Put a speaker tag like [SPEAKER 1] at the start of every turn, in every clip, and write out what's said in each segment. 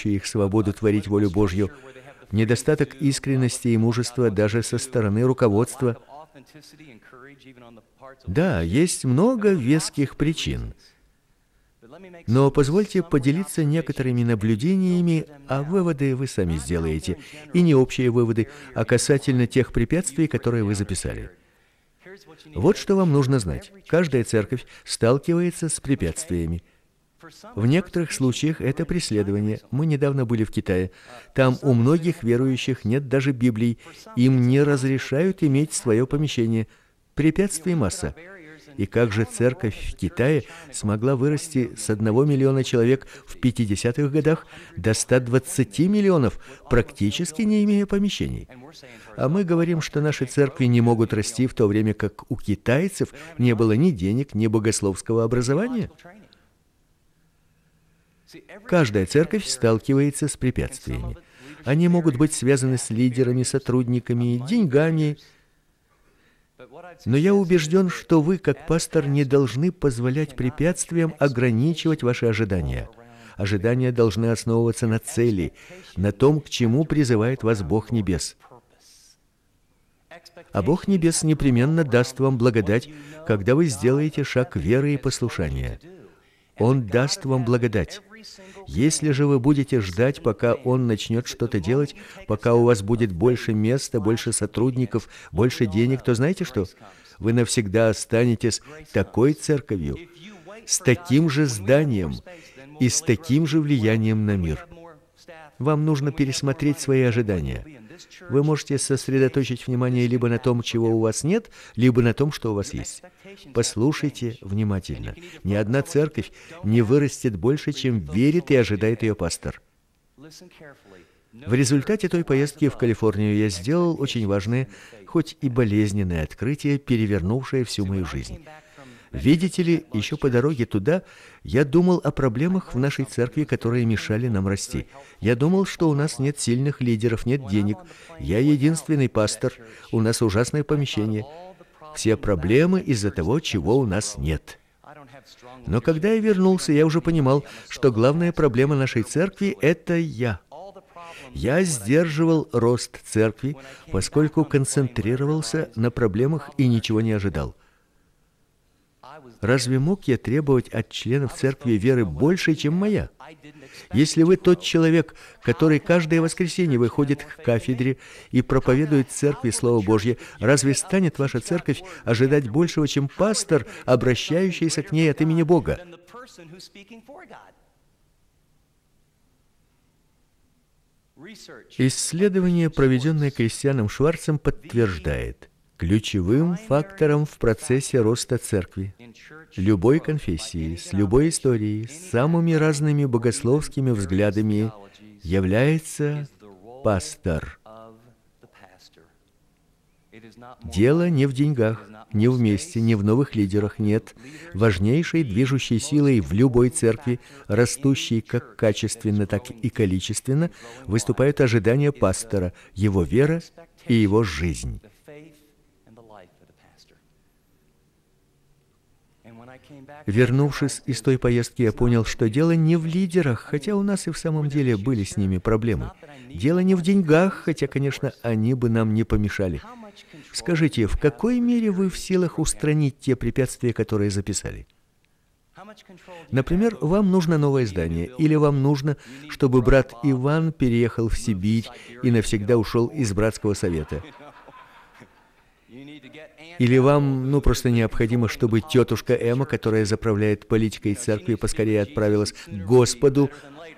[SPEAKER 1] дающую их свободу творить волю Божью, недостаток искренности и мужества даже со стороны руководства. Да, есть много веских причин. Но позвольте поделиться некоторыми наблюдениями, а выводы вы сами сделаете, и не общие выводы, а касательно тех препятствий, которые вы записали. Вот что вам нужно знать. Каждая церковь сталкивается с препятствиями. В некоторых случаях это преследование. Мы недавно были в Китае. Там у многих верующих нет даже Библий. Им не разрешают иметь свое помещение. Препятствий масса. И как же церковь в Китае смогла вырасти с 1 миллиона человек в 50-х годах до 120 миллионов, практически не имея помещений? А мы говорим, что наши церкви не могут расти, в то время как у китайцев не было ни денег, ни богословского образования. Каждая церковь сталкивается с препятствиями. Они могут быть связаны с лидерами, сотрудниками, деньгами. Но я убежден, что вы, как пастор, не должны позволять препятствиям ограничивать ваши ожидания. Ожидания должны основываться на цели, на том, к чему призывает вас Бог Небес. А Бог Небес непременно даст вам благодать, когда вы сделаете шаг веры и послушания. Он даст вам благодать. Если же вы будете ждать, пока Он начнет что-то делать, пока у вас будет больше места, больше сотрудников, больше денег, то знаете что? Вы навсегда останетесь такой церковью, с таким же зданием и с таким же влиянием на мир. Вам нужно пересмотреть свои ожидания. Вы можете сосредоточить внимание либо на том, чего у вас нет, либо на том, что у вас есть. Послушайте внимательно. Ни одна церковь не вырастет больше, чем верит и ожидает ее пастор. В результате той поездки в Калифорнию я сделал очень важное, хоть и болезненное открытие, перевернувшее всю мою жизнь. Видите ли, еще по дороге туда я думал о проблемах в нашей церкви, которые мешали нам расти. Я думал, что у нас нет сильных лидеров, нет денег. Я единственный пастор, у нас ужасное помещение. Все проблемы из-за того, чего у нас нет. Но когда я вернулся, я уже понимал, что главная проблема нашей церкви – это я. Я сдерживал рост церкви, поскольку концентрировался на проблемах и ничего не ожидал. Разве мог я требовать от членов церкви веры больше, чем моя? Если вы тот человек, который каждое воскресенье выходит к кафедре и проповедует церкви Слово Божье, разве станет ваша церковь ожидать большего, чем пастор, обращающийся к ней от имени Бога? Исследование, проведенное Кристианом Шварцем, подтверждает: ключевым фактором в процессе роста церкви, любой конфессии, с любой историей, с самыми разными богословскими взглядами, является пастор. Дело не в деньгах, не в месте, не в новых лидерах, нет. Важнейшей движущей силой в любой церкви, растущей как качественно, так и количественно, выступают ожидания пастора, его вера и его жизнь. Вернувшись из той поездки, я понял, что дело не в лидерах, хотя у нас и в самом деле были с ними проблемы. Дело не в деньгах, хотя, конечно, они бы нам не помешали. Скажите, в какой мере вы в силах устранить те препятствия, которые записали? Например, вам нужно новое здание, или вам нужно, чтобы брат Иван переехал в Сибирь и навсегда ушел из братского совета. Или вам, просто необходимо, чтобы тетушка Эмма, которая заправляет политикой церкви, поскорее отправилась к Господу.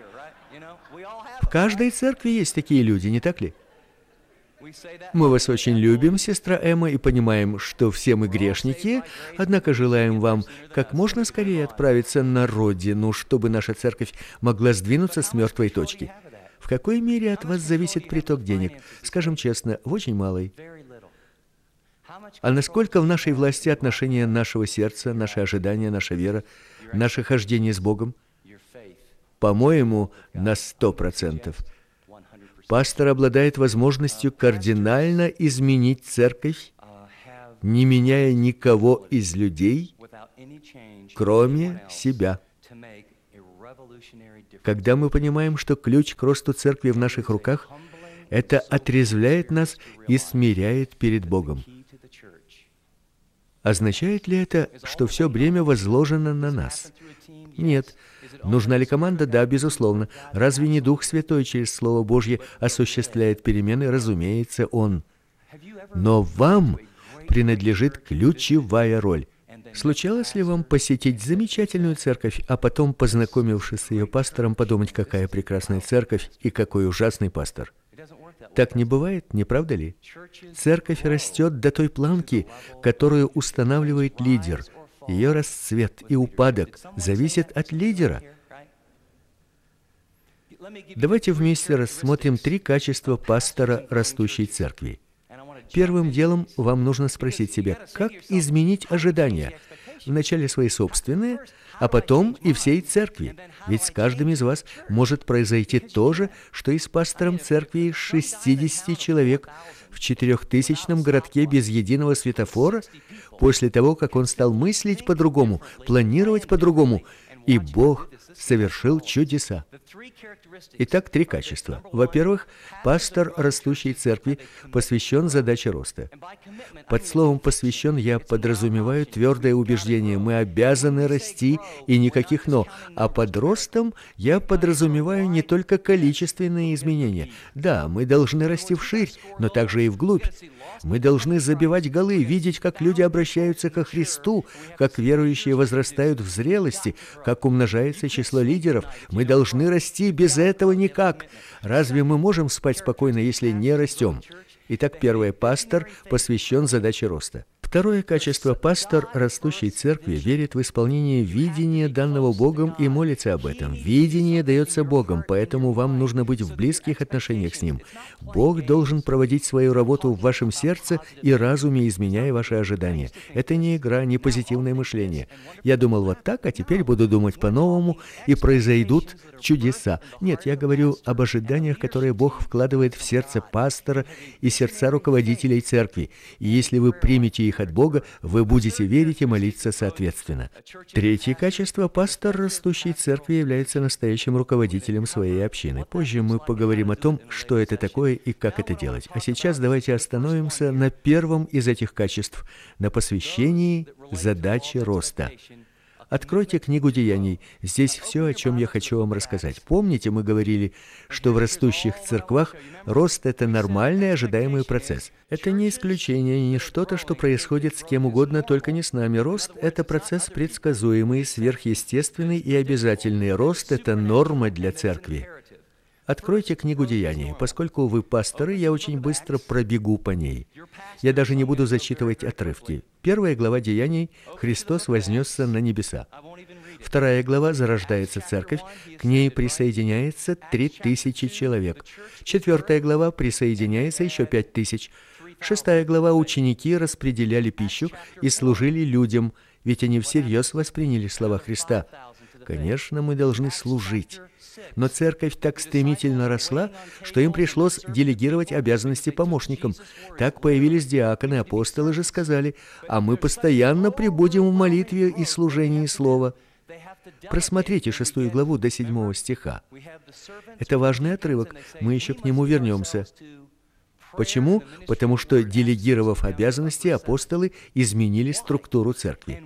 [SPEAKER 1] В каждой церкви есть такие люди, не так ли? Мы вас очень любим, сестра Эмма, и понимаем, что все мы грешники, однако желаем вам как можно скорее отправиться на родину, чтобы наша церковь могла сдвинуться с мертвой точки. В какой мере от вас зависит приток денег? Скажем честно, в очень малой. А насколько в нашей власти отношение нашего сердца, наши ожидания, наша вера, наше хождение с Богом? По-моему, на 100%. Пастор обладает возможностью кардинально изменить церковь, не меняя никого из людей, кроме себя. Когда мы понимаем, что ключ к росту церкви в наших руках, это отрезвляет нас и смиряет перед Богом. Означает ли это, что все бремя возложено на нас? Нет. Нужна ли команда? Да, безусловно. Разве не Дух Святой через Слово Божье осуществляет перемены? Разумеется, Он. Но вам принадлежит ключевая роль. Случалось ли вам посетить замечательную церковь, а потом, познакомившись с ее пастором, подумать, какая прекрасная церковь и какой ужасный пастор? Так не бывает, не правда ли? Церковь растет до той планки, которую устанавливает лидер. Ее расцвет и упадок зависят от лидера. Давайте вместе рассмотрим 3 качества пастора растущей церкви. Первым делом вам нужно спросить себя, как изменить ожидания? Вначале свои собственные, а потом и всей церкви. Ведь с каждым из вас может произойти то же, что и с пастором церкви из 60 человек в 4000-м городке без единого светофора, после того, как он стал мыслить по-другому, планировать по-другому, и Бог совершил чудеса. Итак, 3 качества. Во-первых, пастор растущей церкви посвящен задаче роста. Под словом «посвящен» я подразумеваю твердое убеждение: мы обязаны расти и никаких «но». А под ростом я подразумеваю не только количественные изменения. Да, мы должны расти вширь, но также и вглубь. Мы должны забивать голы, видеть, как люди обращаются ко Христу, как верующие возрастают в зрелости, как умножается число лидеров. Мы должны расти, без этого никак. Разве мы можем спать спокойно, если не растем? Итак, первое, пастор посвящен задаче роста. Второе качество, пастор растущей церкви верит в исполнение видения, данного Богом, и молится об этом. Видение дается Богом, поэтому вам нужно быть в близких отношениях с Ним. Бог должен проводить свою работу в вашем сердце и разуме, изменяя ваши ожидания. Это не игра, не позитивное мышление. Я думал вот так, а теперь буду думать по-новому, и произойдут чудеса. Нет, я говорю об ожиданиях, которые Бог вкладывает в сердце пастора и сердца руководителей церкви. И если вы примете их от Бога, вы будете верить и молиться соответственно. Третье качество, пастор растущей церкви является настоящим руководителем своей общины. Позже мы поговорим о том, что это такое и как это делать. А сейчас давайте остановимся на первом из этих качеств, на посвящении задачи роста. Откройте книгу Деяний. Здесь все, о чем я хочу вам рассказать. Помните, мы говорили, что в растущих церквах рост – это нормальный ожидаемый процесс. Это не исключение, не что-то, что происходит с кем угодно, только не с нами. Рост – это процесс предсказуемый, сверхъестественный и обязательный. Рост – это норма для церкви. Откройте книгу Деяний. Поскольку вы пасторы, я очень быстро пробегу по ней. Я даже не буду зачитывать отрывки. 1 глава Деяний – Христос вознесся на небеса. 2 глава – зарождается церковь, к ней присоединяется 3000 человек. 4 глава – присоединяется еще 5000. 6 глава – ученики распределяли пищу и служили людям, ведь они всерьез восприняли слова Христа. Конечно, мы должны служить. Но церковь так стремительно росла, что им пришлось делегировать обязанности помощникам. Так появились диаконы, апостолы же сказали: «А мы постоянно пребудем в молитве и служении слова». Просмотрите 6 главу до 7 стиха. Это важный отрывок, мы еще к нему вернемся. Почему? Потому что, делегировав обязанности, апостолы изменили структуру церкви.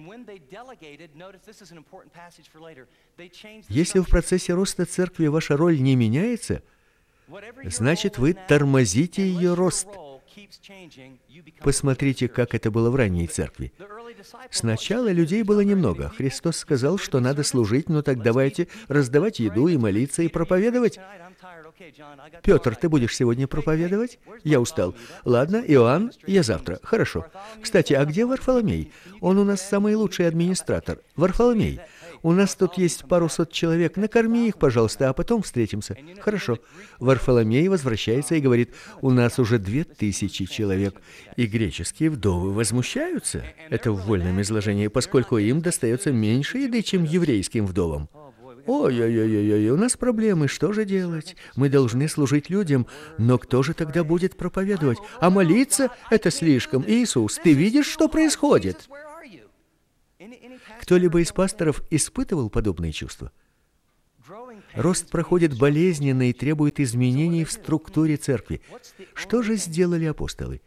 [SPEAKER 1] Если в процессе роста церкви ваша роль не меняется, значит, вы тормозите ее рост. Посмотрите, как это было в ранней церкви. Сначала людей было немного. Христос сказал, что надо служить, но так давайте раздавать еду и молиться и проповедовать. Петр, ты будешь сегодня проповедовать? Я устал. Ладно, Иоанн, я завтра. Хорошо. Кстати, а где Варфоломей? Он у нас самый лучший администратор. Варфоломей, у нас тут есть пару сот человек. Накорми их, пожалуйста, а потом встретимся. Хорошо. Варфоломей возвращается и говорит: у нас уже 2000 человек. И греческие вдовы возмущаются. Это в вольном изложении, поскольку им достается меньше еды, чем еврейским вдовам. Ой-ой-ой-ой, у нас проблемы, что же делать? Мы должны служить людям, но кто же тогда будет проповедовать? А молиться – это слишком. Иисус, ты видишь, что происходит? Кто-либо из пасторов испытывал подобные чувства? Рост проходит болезненно и требует изменений в структуре церкви. Что же сделали апостолы?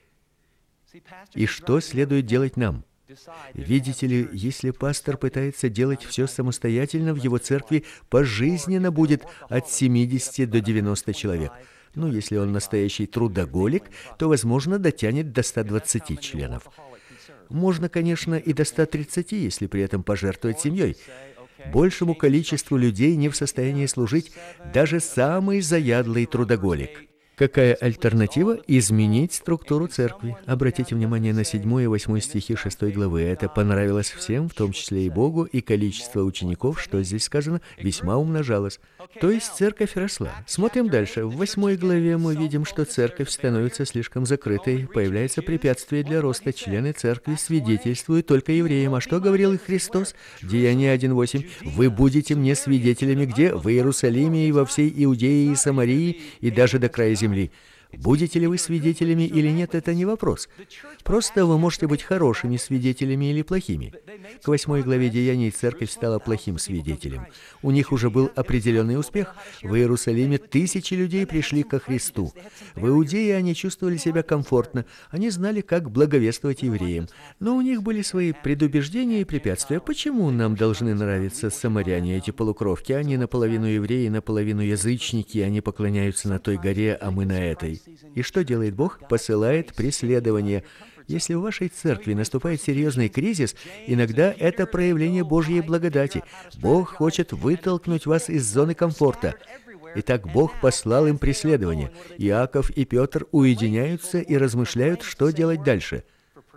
[SPEAKER 1] И что следует делать нам? Видите ли, если пастор пытается делать все самостоятельно, в его церкви пожизненно будет от 70 до 90 человек. Но если он настоящий трудоголик, то, возможно, дотянет до 120 членов. Можно, конечно, и до 130, если при этом пожертвовать семьей. Большему количеству людей не в состоянии служить даже самый заядлый трудоголик. Какая альтернатива? Изменить структуру церкви. Обратите внимание на 7 и 8 стихи 6 главы. Это понравилось всем, в том числе и Богу, и количество учеников, что здесь сказано, весьма умножалось. То есть церковь росла. Смотрим дальше. В 8 главе мы видим, что церковь становится слишком закрытой, появляется препятствие для роста. Члены церкви свидетельствуют только евреям. А что говорил и Христос? Деяние 1:8. «Вы будете мне свидетелями где? В Иерусалиме и во всей Иудее и Самарии, и даже до края земли». Будете ли вы свидетелями или нет, это не вопрос. Просто вы можете быть хорошими свидетелями или плохими. К 8 главе Деяний церковь стала плохим свидетелем. У них уже был определенный успех. В Иерусалиме тысячи людей пришли ко Христу. В Иудее они чувствовали себя комфортно. Они знали, как благовествовать евреям. Но у них были свои предубеждения и препятствия. Почему нам должны нравиться самаряне, эти полукровки? Они наполовину евреи, наполовину язычники. Они поклоняются на той горе, а мы на этой. И что делает Бог? Посылает преследование. Если в вашей церкви наступает серьезный кризис, иногда это проявление Божьей благодати. Бог хочет вытолкнуть вас из зоны комфорта. Итак, Бог послал им преследование. Иаков и Петр уединяются и размышляют, что делать дальше.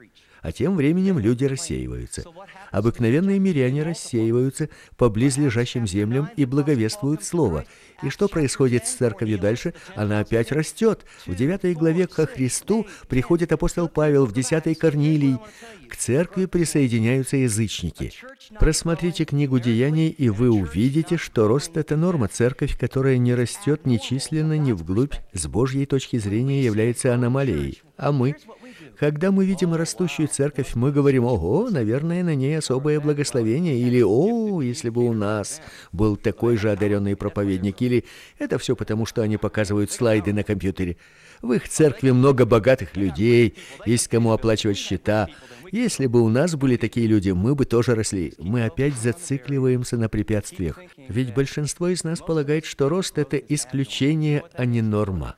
[SPEAKER 1] А тем временем люди рассеиваются. Обыкновенные миряне рассеиваются по близлежащим землям и благовествуют Слово. И что происходит с церковью дальше? Она опять растет. В 9 главе ко Христу приходит апостол Павел, в 10 Корнилий. К церкви присоединяются язычники. Просмотрите книгу Деяний, и вы увидите, что рост – это норма. Церковь, которая не растет ни численно, ни вглубь, с Божьей точки зрения является аномалией. А мы? Когда мы видим растущую церковь, мы говорим: «Ого, наверное, на ней особое благословение», или «О, если бы у нас был такой же одаренный проповедник», или «Это все потому, что они показывают слайды на компьютере». В их церкви много богатых людей, есть кому оплачивать счета. Если бы у нас были такие люди, мы бы тоже росли. Мы опять зацикливаемся на препятствиях. Ведь большинство из нас полагает, что рост – это исключение, а не норма.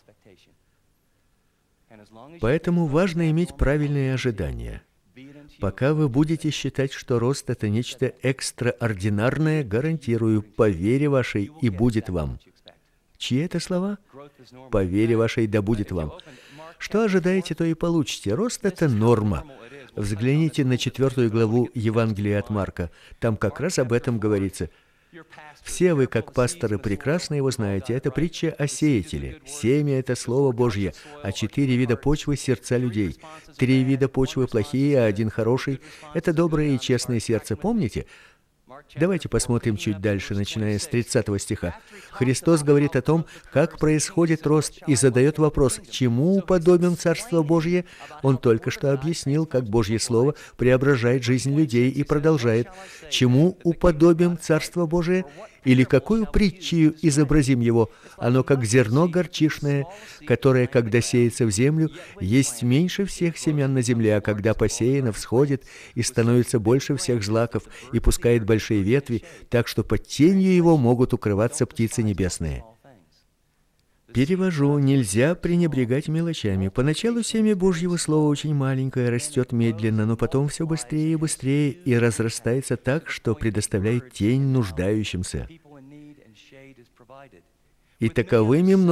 [SPEAKER 1] Поэтому важно иметь правильные ожидания. Пока вы будете считать, что рост – это нечто экстраординарное, гарантирую, по вере вашей и будет вам. Чьи это слова? По вере вашей да будет вам. Что ожидаете, то и получите. Рост – это норма. Взгляните на 4 главу Евангелия от Марка. Там как раз об этом говорится. Все вы, как пасторы, прекрасно его знаете. Это притча о сеятеле. Семя – это Слово Божье, а 4 вида почвы – сердца людей. 3 вида почвы плохие, а 1 хороший – это доброе и честное сердце. Помните? Давайте посмотрим чуть дальше, начиная с 30 стиха. Христос говорит о том, как происходит рост, и задает вопрос: чему уподобим Царство Божье? Он только что объяснил, как Божье Слово преображает жизнь людей, и продолжает: чему уподобим Царство Божие? Или какую притчею изобразим его? Оно как зерно горчишное, которое, когда сеется в землю, есть меньше всех семян на земле, а когда посеяно, всходит и становится больше всех злаков, и пускает большие ветви, так что под тенью его могут укрываться птицы небесные. Перевожу: нельзя пренебрегать мелочами. Поначалу семя Божьего Слова очень маленькое, растет медленно, но потом все быстрее и быстрее, и разрастается так, что предоставляет тень нуждающимся. И таковыми